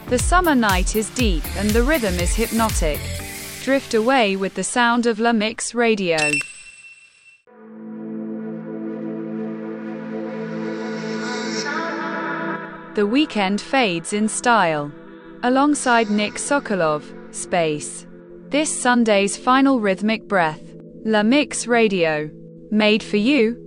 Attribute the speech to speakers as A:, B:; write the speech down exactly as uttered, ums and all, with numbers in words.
A: The summer night is deep and the rhythm is hypnotic. Drift away with the sound of La Mix Radio. The weekend fades in style. Alongside Nick Sokolov, Space. This Sunday's final rhythmic breath. La Mix Radio. Made for you.